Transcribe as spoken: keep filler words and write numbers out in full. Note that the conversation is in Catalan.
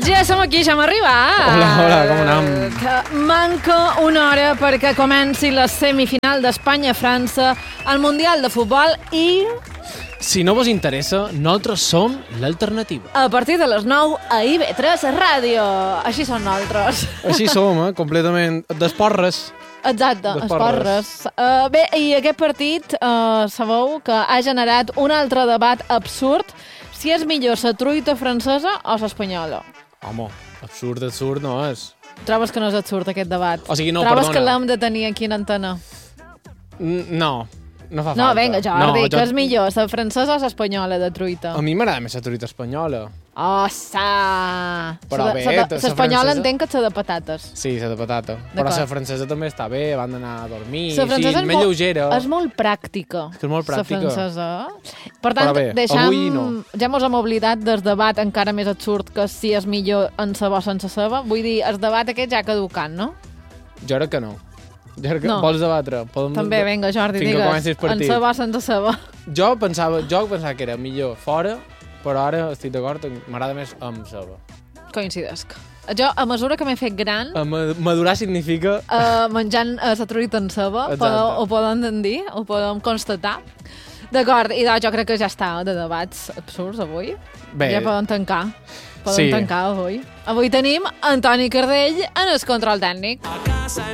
Ja som aquí, ja hem arribat. Hola, hola, com anem? Que manca una hora perquè comenci la semifinal d'Espanya-França al Mundial de Futbol i... Si no vos interessa, nosaltres som l'alternativa. A partir de les nou a I V tres Ràdio. Així són nosaltres. Així som, eh? Completament d'esporres. Exacte, esporres. Uh, bé, i aquest partit uh, sabeu que ha generat un altre debat absurd si és millor la truita francesa o l'espanyola. Home, absurd, absurd no és. Trobes que no és absurd aquest debat? O sigui, no, Trobes perdona. que l'hem de tenir aquí en antena? N no, no fa No, falta. vinga, Jordi, no, que és millor, la francesa o l'espanyola de truita? A mi m'agrada més la truita espanyola. Oh, sa! Però bé, la l'espanyola francesa- entenc que és la de patates. Sí, la de patata. Però la francesa també està bé, van d'anar a dormir, La sí, francesa és, més molt, lleugera. és molt pràctica. És molt pràctica. La francesa. Per tant, Però bé, deixam, avui no. ja mos hem oblidat del debat encara més absurd que si és millor en ceba o sense ceba. Vull dir, el debat aquest ja caducant, no? Jo crec que no. Jo crec que No. vols debatre? Podem... També, vinga, Jordi, Fins que digues. comenci el partit. En ceba o sense ceba. Jo pensava, jo pensava que era millor fora, però ara estic d'acord, m'agrada més amb ceba. Coincidesc. Jo, a mesura que m'he fet gran, A ma- Madurar significa... uh, menjant uh, la truita en ceba, Exacte. podeu, ho podem dir, ho podem constatar. D'acord, i doncs, jo crec que ja està de debats absurds avui. Bé. Ja poden tancar. Poden Sí. tancar avui. Avui tenim Antoni Cardell en el control tècnic. A casa